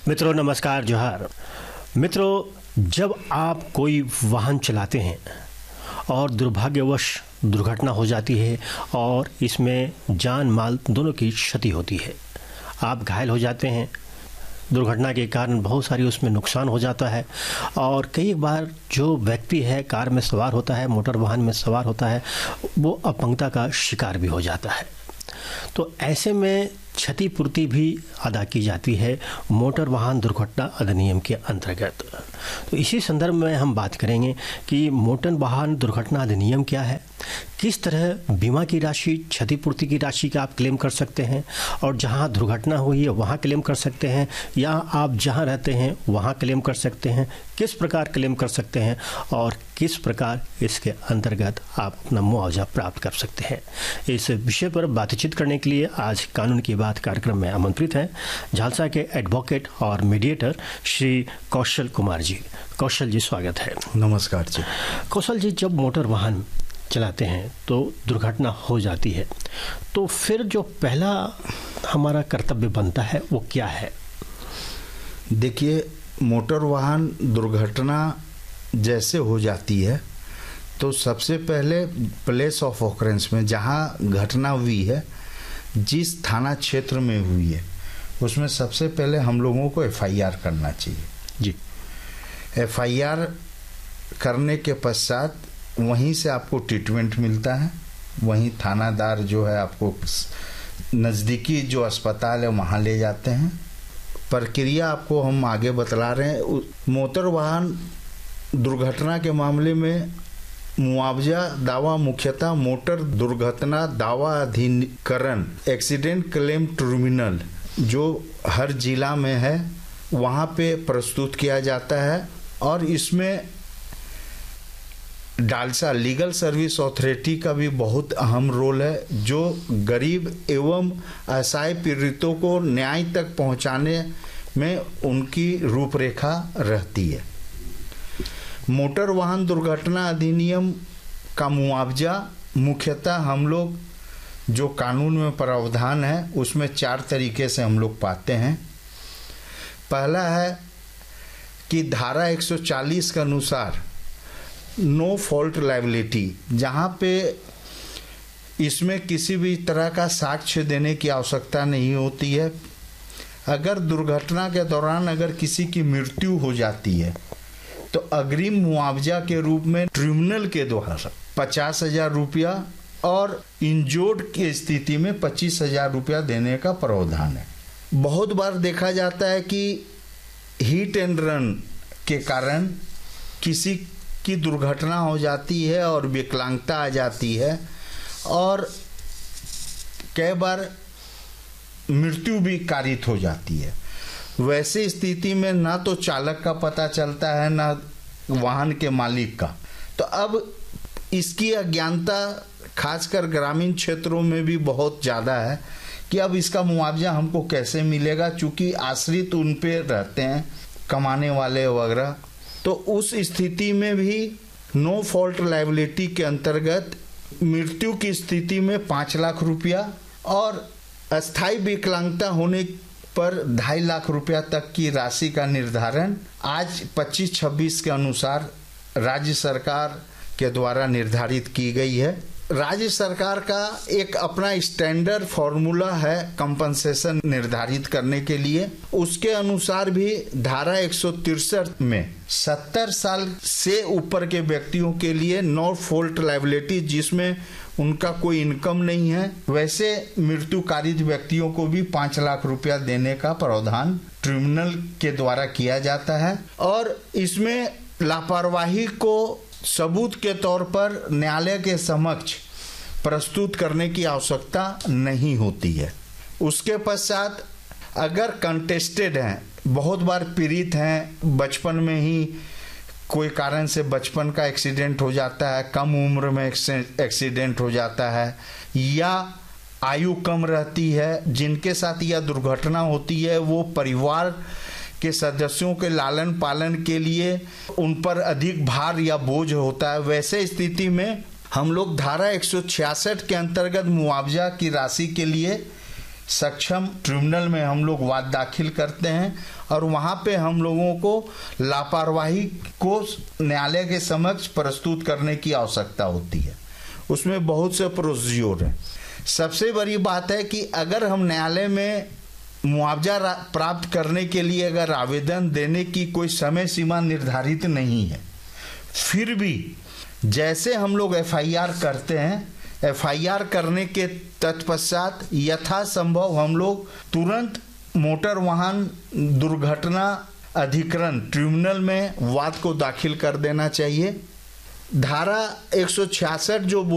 मित्रों नमस्कार, जोहार। मित्रों, जब आप कोई वाहन चलाते हैं और दुर्भाग्यवश दुर्घटना हो जाती है और इसमें जान माल दोनों की क्षति होती है, आप घायल हो जाते हैं, दुर्घटना के कारण बहुत सारी उसमें नुकसान हो जाता है और कई बार जो व्यक्ति है कार में सवार होता है, मोटर वाहन में सवार होता है, वो अपंगता का शिकार भी हो जाता है। तो ऐसे में क्षतिपूर्ति भी अदा की जाती है मोटर वाहन दुर्घटना अधिनियम के अंतर्गत। तो इसी संदर्भ में हम बात करेंगे कि मोटर वाहन दुर्घटना अधिनियम क्या है, किस तरह बीमा की राशि, क्षतिपूर्ति की राशि का आप क्लेम कर सकते हैं और जहां दुर्घटना हुई है वहां क्लेम कर सकते हैं या आप जहां रहते हैं वहां क्लेम कर सकते हैं, किस प्रकार क्लेम कर सकते हैं और किस प्रकार इसके अंतर्गत आप अपना मुआवजा प्राप्त कर सकते हैं। इस विषय पर बातचीत करने के लिए आज कानून की बात कार्यक्रम में आमंत्रित हैं झालसा के एडवोकेट और मीडिएटर श्री कौशल कुमार जी। कौशल जी, स्वागत है। नमस्कार जी। कौशल जी, जब मोटर वाहन चलाते हैं तो दुर्घटना हो जाती है, तो फिर जो पहला हमारा कर्तव्य बनता है वो क्या है? देखिए, मोटर वाहन दुर्घटना जैसे हो जाती है तो सबसे पहले प्लेस ऑफ ऑकरेंस में जहां घटना हुई है, जिस थाना क्षेत्र में हुई है, उसमें सबसे पहले हम लोगों को एफआईआर करना चाहिए जी। एफआईआर करने के पश्चात वहीं से आपको ट्रीटमेंट मिलता है, वहीं थानादार जो है आपको नज़दीकी जो अस्पताल है वहाँ ले जाते हैं। प्रक्रिया आपको हम आगे बतला रहे हैं। मोटर वाहन दुर्घटना के मामले में मुआवजा दावा मुख्यतः मोटर दुर्घटना दावा अधिकरण एक्सीडेंट क्लेम ट्रिब्यूनल जो हर जिला में है वहाँ पे प्रस्तुत किया जाता है और इसमें डालसा लीगल सर्विस अथॉरिटी का भी बहुत अहम रोल है, जो गरीब एवं असहाय पीड़ितों को न्याय तक पहुंचाने में उनकी रूपरेखा रहती है। मोटर वाहन दुर्घटना अधिनियम का मुआवजा मुख्यतः हम लोग जो कानून में प्रावधान है उसमें 4 तरीके से हम लोग पाते हैं। पहला है कि धारा 140 के अनुसार नो फॉल्ट लायबिलिटी, जहाँ पे इसमें किसी भी तरह का साक्ष्य देने की आवश्यकता नहीं होती है। अगर दुर्घटना के दौरान अगर किसी की मृत्यु हो जाती है तो अग्रिम मुआवजा के रूप में ट्रिब्यूनल के द्वारा 50,000 रुपया और इंजोर्ड की स्थिति में 25,000 रुपया देने का प्रावधान है। बहुत बार देखा जाता है कि हिट एंड रन के कारण किसी की दुर्घटना हो जाती है और विकलांगता आ जाती है और कई बार मृत्यु भी कारित हो जाती है। वैसी स्थिति में ना तो चालक का पता चलता है ना वाहन के मालिक का। तो अब इसकी अज्ञानता खासकर ग्रामीण क्षेत्रों में भी बहुत ज़्यादा है कि अब इसका मुआवजा हमको कैसे मिलेगा, चूँकि आश्रित उन पे रहते हैं कमाने वाले वगैरह। तो उस स्थिति में भी नो फॉल्ट लायबिलिटी के अंतर्गत मृत्यु की स्थिति में 5 लाख रुपया और अस्थायी विकलांगता होने पर 2.5 लाख रुपया तक की राशि का निर्धारण आज 25-26 के अनुसार राज्य सरकार के द्वारा निर्धारित की गई है। राज्य सरकार का एक अपना स्टैंडर्ड फॉर्मूला है कंपनसेशन निर्धारित करने के लिए। उसके अनुसार भी धारा 163 में 70 साल से ऊपर के व्यक्तियों के लिए नो फॉल्ट लायबिलिटी, जिसमें उनका कोई इनकम नहीं है, वैसे मृत्यु कारित व्यक्तियों को भी 5 लाख रुपया देने का प्रावधान ट्रिब्यूनल के द्वारा किया जाता है और इसमें लापरवाही को सबूत के तौर पर न्यायालय के समक्ष प्रस्तुत करने की आवश्यकता नहीं होती है। उसके पश्चात अगर कंटेस्टेड हैं, बहुत बार पीड़ित हैं, बचपन में ही कोई कारण से बचपन का एक्सीडेंट हो जाता है, कम उम्र में एक्सीडेंट हो जाता है या आयु कम रहती है, जिनके साथ यह दुर्घटना होती है वो परिवार के सदस्यों के लालन पालन के लिए उन पर अधिक भार या बोझ होता है, वैसे स्थिति में हम लोग धारा 166 के अंतर्गत मुआवजा की राशि के लिए सक्षम ट्रिब्यूनल में हम लोग वाद दाखिल करते हैं और वहां पे हम लोगों को लापरवाही को न्यायालय के समक्ष प्रस्तुत करने की आवश्यकता होती है। उसमें बहुत से प्रोसीजर हैं। सबसे बड़ी बात है कि अगर हम न्यायालय में मुआवजा प्राप्त करने के लिए अगर आवेदन देने की कोई समय सीमा निर्धारित नहीं है, फिर भी जैसे हम लोग एफआईआर करते हैं, एफआईआर करने के तत्पश्चात यथासंभव हम लोग तुरंत मोटर वाहन दुर्घटना अधिकरण ट्रिब्यूनल में वाद को दाखिल कर देना चाहिए। धारा 166 जो